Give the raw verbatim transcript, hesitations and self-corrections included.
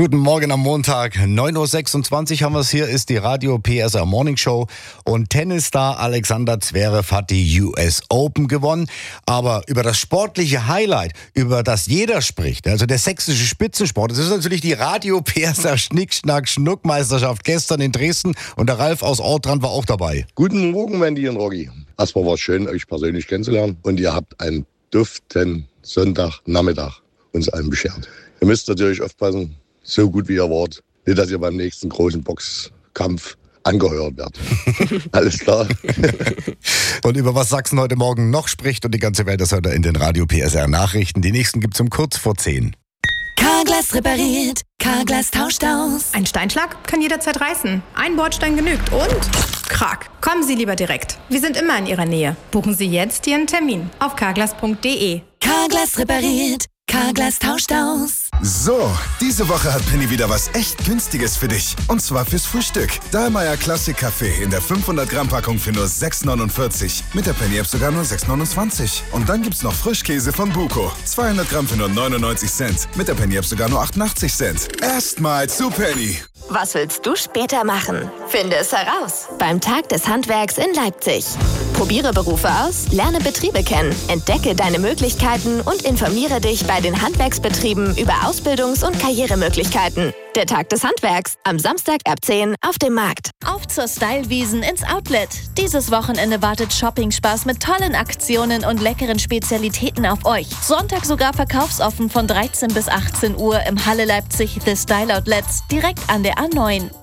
Guten Morgen am Montag, neun Uhr sechsundzwanzig haben wir es hier, ist die Radio P S R Morning Show und Tennisstar Alexander Zverev hat die U S Open gewonnen. Aber über das sportliche Highlight, über das jeder spricht, also der sächsische Spitzensport, das ist natürlich die Radio P S R Schnick-Schnack-Schnuck-Meisterschaft gestern in Dresden und der Ralf aus Ortrand war auch dabei. Guten Morgen, Wendy und Rocky. Erstmal war es schön, euch persönlich kennenzulernen und ihr habt einen duften Sonntagnachmittag uns allen beschert. Ihr müsst natürlich aufpassen, so gut wie ihr wart, nicht, dass ihr beim nächsten großen Boxkampf angeheuert werdet. Alles klar? Und über was Sachsen heute Morgen noch spricht und die ganze Welt, das hört ihr in den Radio P S R Nachrichten. Die nächsten gibt's um kurz vor zehn. Carglass repariert, Carglass tauscht aus. Ein Steinschlag kann jederzeit reißen. Ein Bordstein genügt und Krach. Kommen Sie lieber direkt. Wir sind immer in Ihrer Nähe. Buchen Sie jetzt Ihren Termin auf carglass punkt de. Carglass repariert, Carglass tauscht aus. So, diese Woche hat Penny wieder was echt Günstiges für dich. Und zwar fürs Frühstück. Dahlmeier Classic Kaffee in der fünfhundert Gramm Packung für nur sechs neunundvierzig. Mit der Penny App sogar nur sechs neunundzwanzig. Und dann gibt's noch Frischkäse von Buko. zweihundert Gramm für nur neunundneunzig Cent. Mit der Penny App sogar nur achtundachtzig Cent. Erstmal zu Penny. Was willst du später machen? Finde es heraus beim Tag des Handwerks in Leipzig. Probiere Berufe aus, lerne Betriebe kennen, entdecke deine Möglichkeiten und informiere dich bei den Handwerksbetrieben über Ausbildungs- und Karrieremöglichkeiten. Der Tag des Handwerks am Samstag ab zehn auf dem Markt. Auf zur Stylewiesen ins Outlet. Dieses Wochenende wartet Shopping-Spaß mit tollen Aktionen und leckeren Spezialitäten auf euch. Sonntag sogar verkaufsoffen von dreizehn bis achtzehn Uhr im Halle Leipzig The Style Outlets direkt an der A neun.